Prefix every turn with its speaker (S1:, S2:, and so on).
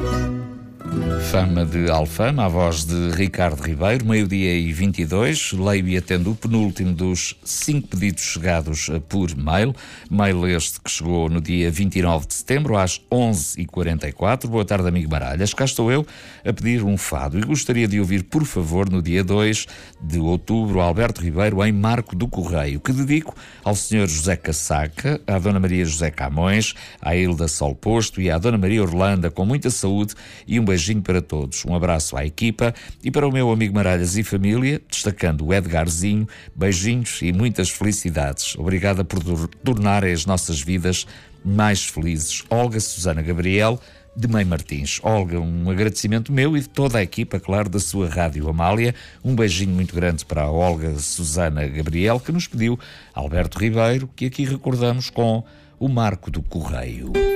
S1: Fama de Alfama, a voz de Ricardo Ribeiro, 12h22, leio e atendo o penúltimo dos 5 pedidos chegados por mail. Mail este que chegou no dia 29 de setembro, às 11h44. Boa tarde, amigo Baralhas. Cá estou eu a pedir um fado e gostaria de ouvir, por favor, no dia 2 de outubro, Alberto Ribeiro em Marco do Correio, que dedico ao Sr. José Casaca, à Dona Maria José Camões, à Hilda Sol Posto e à Dona Maria Orlanda, com muita saúde e um beijinho para todos. Um abraço à equipa e para o meu amigo Maralhas e família, destacando o Edgarzinho, beijinhos e muitas felicidades. Obrigada por tornarem as nossas vidas mais felizes. Olga Susana Gabriel, de Mãe Martins. Olga, um agradecimento meu e de toda a equipa, claro, da sua Rádio Amália. Um beijinho muito grande para a Olga Susana Gabriel, que nos pediu Alberto Ribeiro, que aqui recordamos com o Marco do Correio.